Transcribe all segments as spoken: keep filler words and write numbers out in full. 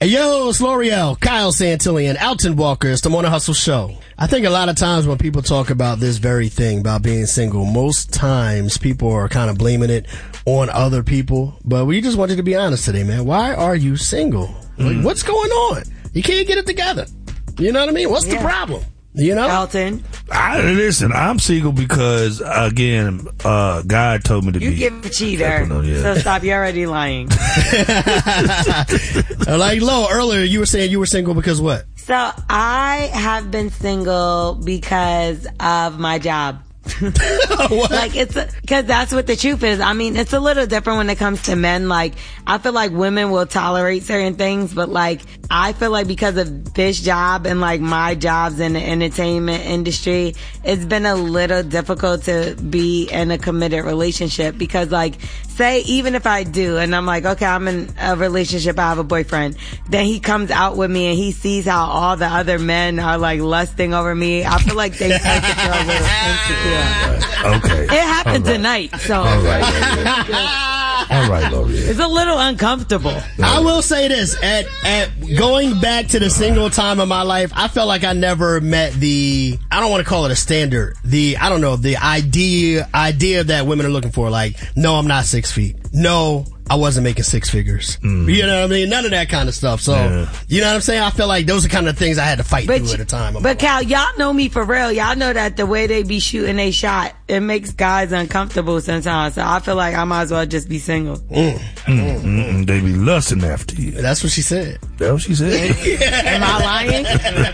Hey, yo, it's L'Oreal, Kyle Santillan, Alton Walker. It's the Morning Hustle Show. I think a lot of times when people talk about this very thing, about being single, most times people are kind of blaming it on other people. But we just wanted to be honest today, man. Why are you single? Mm. Like, what's going on? You can't get it together. You know what I mean? What's yeah. the problem? You know? Alton? I, listen, I'm single because, again, uh, God told me to you be. You give a cheater. On, yeah. So stop. You're already lying. Like, Lo, earlier you were saying you were single because what? So I have been single because of my job. Like it's because that's what the truth is. I mean, it's a little different when it comes to men. Like I feel like women will tolerate certain things, but like I feel like because of this job and like my jobs in the entertainment industry, it's been a little difficult to be in a committed relationship because like say even if I do and I'm like, okay, I'm in a relationship, I have a boyfriend, then he comes out with me and he sees how all the other men are like lusting over me. I feel like they start to feel a little insecure. Okay. It happened right. tonight, so. All right, All right, L'Oreal. It's a little uncomfortable. I will say this, at, at going back to the single time of my life, I felt like I never met the, I don't want to call it a standard, the, I don't know, the idea, idea that women are looking for. Like, no, I'm not six feet. No, I wasn't making six figures. Mm. You know what I mean? None of that kind of stuff. So, yeah. you know what I'm saying? I feel like those are kind of things I had to fight but through you, at the time. But Cal, y'all know me for real. Y'all know that the way they be shooting they shot, it makes guys uncomfortable sometimes. So I feel like I might as well just be single. Mm. Mm, mm, mm. They be lusting after you. That's what she said. That's what she said. Am I lying?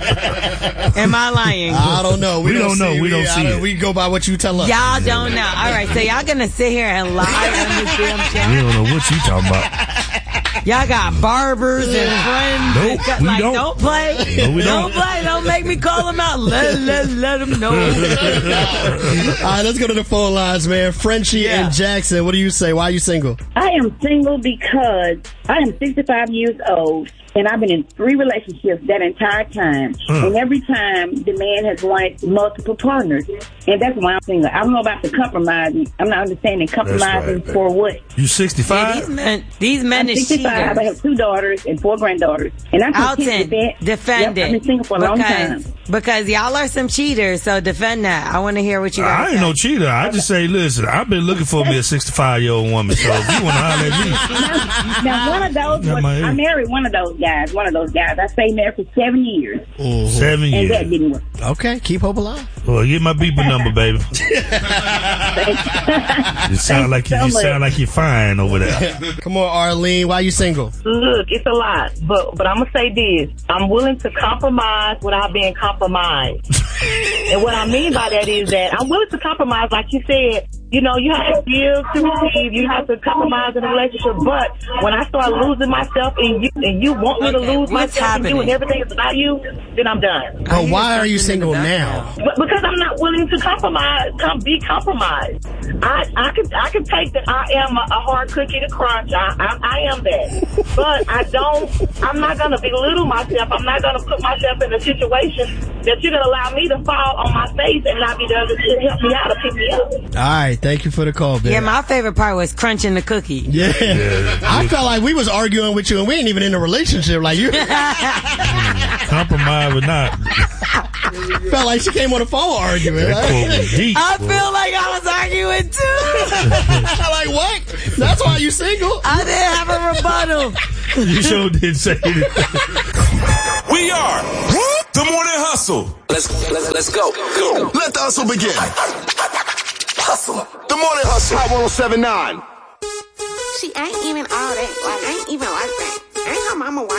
Am I lying? I don't know. We, we don't, don't know. See, we, we don't see it. We go by what you tell us. Y'all don't know. All right, so y'all gonna sit here and lie on this damn show? We don't know what you talking about. Y'all got barbers and friends. Nope, got, we like, don't. don't play. No, we don't. don't play. Don't make me call them out. Let, let, let them know. All right, let's go to the phone lines, man. Frenchie yeah. and Jackson, what do you say? Why are you single? I am single because I am sixty-five years old. And I've been in three relationships that entire time. Mm. And every time, the man has wanted multiple partners. And that's why I'm single. I don't know about the compromising. I'm not understanding compromising right, for what. You sixty-five? Yeah, these men, these men I'm is sixty-five. cheaters. I have two daughters and four granddaughters. And I'm Alton, defend, defend yep, it. I've been single for a because, long time. Because y'all are some cheaters, so defend that. I want to hear what you got. I ain't say. no cheater. I just say, listen, I've been looking for me a sixty-five-year-old woman, so if you want to holler at me. Now, now, one of those, was, I married one of those guys, one of those guys. I stayed married for seven years. Mm-hmm. Seven and years. And that didn't work. Okay, keep hope alive. Well, get my beeper number, baby. You sound like you, so you sound like you're fine over there. Come on, Arlene, why are you single? Look, it's a lot, but but I'm gonna say this: I'm willing to compromise without being compromised. And what I mean by that is that I'm willing to compromise, like you said. You know, you have to give to receive. You have to compromise in a relationship. But when I start losing myself and you and you want me to okay, lose myself happening? and you and everything is about you, then I'm done. But why are you single now? But because I'm not willing to compromise, come be compromised. I I could I could take that I am a, a hard cookie to crunch. I, I I am that. But I don't. I'm not gonna belittle myself. I'm not gonna put myself in a situation that you're gonna allow me to fall on my face and not be there to help me out or pick me up. All right. Thank you for the call, baby. Yeah, my favorite part was crunching the cookie. Yeah. yeah. I felt like we was arguing with you and we ain't even in a relationship. Like you compromise or not. Felt like she came on the phone arguing. Right? Deep, I boy. feel like I was arguing too. Like what? That's why you single? I didn't have a rebuttal. You sure did say it. We are the Morning Hustle. Let's let's let's go. Go. Let the hustle begin. Hustle. The Morning Hustle. Hot one oh seven point nine. She ain't even all that. Like, ain't even like that. Ain't her mama white.